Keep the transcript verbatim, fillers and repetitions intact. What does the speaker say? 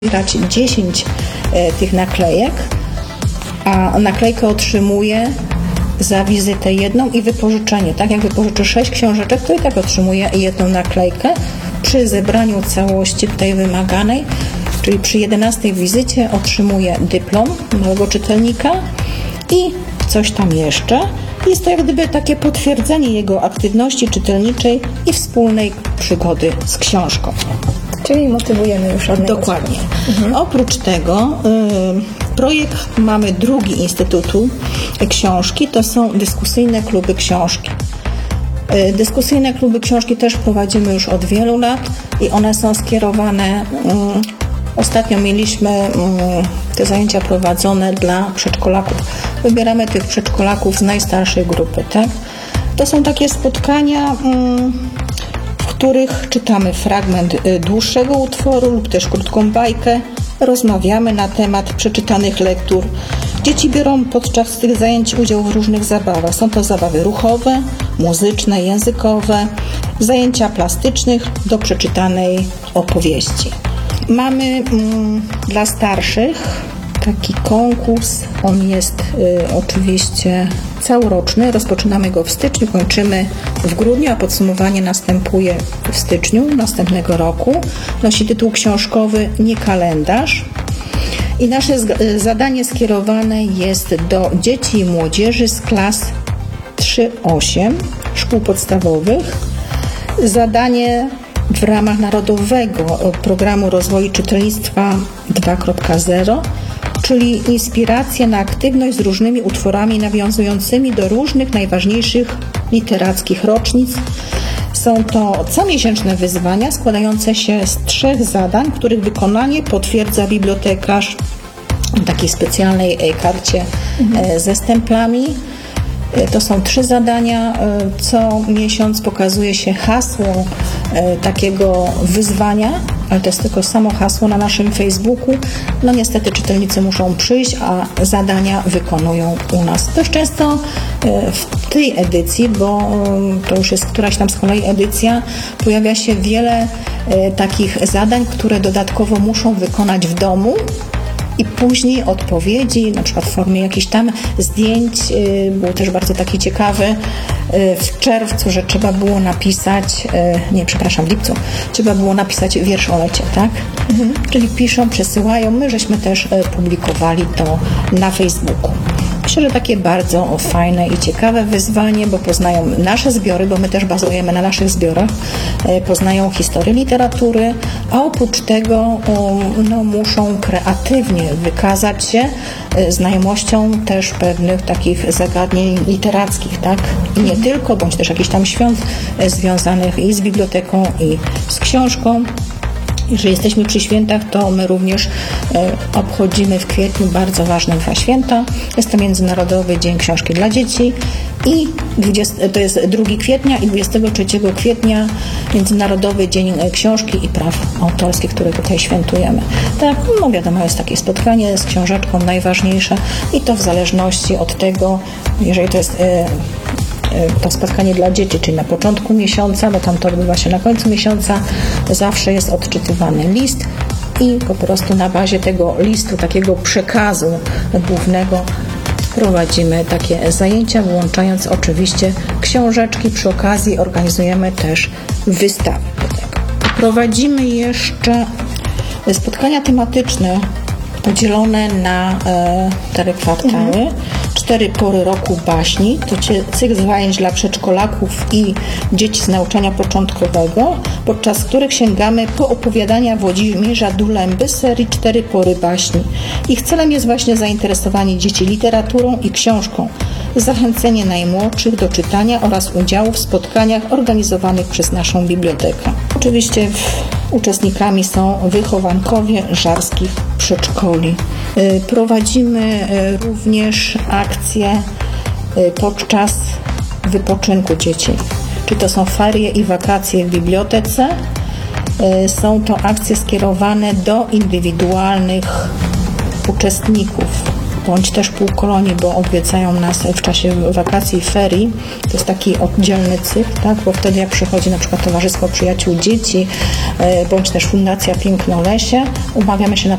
zbierać dziesięć e, tych naklejek, a naklejkę otrzymuje za wizytę jedną i wypożyczenie. Tak jak wypożyczy sześć książeczek, to i tak otrzymuje jedną naklejkę. Przy zebraniu całości tutaj wymaganej, czyli przy jedenastej wizycie, otrzymuje dyplom małego czytelnika i coś tam jeszcze. Jest to jak gdyby takie potwierdzenie jego aktywności czytelniczej i wspólnej przygody z książką. Czyli motywujemy już od Dokładnie. Mhm. Oprócz tego y, projekt mamy drugi Instytutu Książki, to są dyskusyjne kluby książki. Y, dyskusyjne kluby książki też prowadzimy już od wielu lat i one są skierowane, y, ostatnio mieliśmy y, te zajęcia prowadzone dla przedszkolaków. Wybieramy tych przedszkolaków z najstarszej grupy, tak? To są takie spotkania, y, w których czytamy fragment dłuższego utworu lub też krótką bajkę, rozmawiamy na temat przeczytanych lektur. Dzieci biorą podczas tych zajęć udział w różnych zabawach. Są to zabawy ruchowe, muzyczne, językowe, zajęcia plastycznych do przeczytanej opowieści. Mamy mm, dla starszych taki konkurs, on jest y, oczywiście całoroczny, rozpoczynamy go w styczniu, kończymy w grudniu, a podsumowanie następuje w styczniu następnego roku. Nosi tytuł książkowy Nie kalendarz i nasze z- zadanie skierowane jest do dzieci i młodzieży z klas trzy osiem szkół podstawowych. Zadanie w ramach Narodowego Programu Rozwoju Czytelnictwa dwa kropka zero, czyli inspiracja na aktywność z różnymi utworami nawiązującymi do różnych najważniejszych literackich rocznic. Są to comiesięczne wyzwania składające się z trzech zadań, których wykonanie potwierdza bibliotekarz w takiej specjalnej karcie mhm. ze stemplami. To są trzy zadania. Co miesiąc pokazuje się hasło takiego wyzwania, ale to jest tylko samo hasło na naszym Facebooku. No niestety czytelnicy muszą przyjść, a zadania wykonują u nas. Dość często w tej edycji, bo to już jest któraś tam z kolei edycja, pojawia się wiele takich zadań, które dodatkowo muszą wykonać w domu. I później odpowiedzi, na przykład w formie jakichś tam zdjęć, był też bardzo taki ciekawy w czerwcu, że trzeba było napisać, nie, przepraszam, w lipcu, trzeba było napisać wiersz o lecie, tak? Mhm. Czyli piszą, przesyłają, my żeśmy też publikowali to na Facebooku. Myślę, że takie bardzo fajne i ciekawe wyzwanie, bo poznają nasze zbiory, bo my też bazujemy na naszych zbiorach, poznają historię literatury, a oprócz tego no, muszą kreatywnie wykazać się znajomością też pewnych takich zagadnień literackich, tak? I nie tylko, bądź też jakichś tam świąt związanych i z biblioteką, i z książką. Jeżeli jesteśmy przy świętach, to my również e, obchodzimy w kwietniu bardzo ważne dwa święta. Jest to Międzynarodowy Dzień Książki dla Dzieci i dwudziestego, to jest drugiego kwietnia i dwudziestego trzeciego kwietnia Międzynarodowy Dzień Książki i Praw Autorskich, które tutaj świętujemy. Tak, no wiadomo, jest takie spotkanie z książeczką najważniejsze i to w zależności od tego, jeżeli to jest e, to spotkanie dla dzieci, czyli na początku miesiąca, bo tam to odbywa się na końcu miesiąca, zawsze jest odczytywany list i po prostu na bazie tego listu, takiego przekazu głównego prowadzimy takie zajęcia, włączając oczywiście książeczki. Przy okazji organizujemy też wystawy do tego. Prowadzimy jeszcze spotkania tematyczne podzielone na e, cztery kwartały. Mhm. Cztery pory roku baśni, to cykl zajęć dla przedszkolaków i dzieci z nauczania początkowego, podczas których sięgamy po opowiadania Włodzimierza Dulęby z serii Cztery pory baśni. Ich celem jest właśnie zainteresowanie dzieci literaturą i książką, zachęcenie najmłodszych do czytania oraz udziału w spotkaniach organizowanych przez naszą bibliotekę. Oczywiście uczestnikami są wychowankowie żarskich przedszkoli. Prowadzimy również akcje podczas wypoczynku dzieci. Czy to są ferie i wakacje w bibliotece. Są to akcje skierowane do indywidualnych uczestników bądź też półkolonii, bo odwiedzają nas w czasie wakacji i ferii. To jest taki oddzielny cykl, tak? Bo wtedy jak przychodzi na przykład Towarzystwo Przyjaciół Dzieci bądź też Fundacja Pięknolesie, umawiamy się na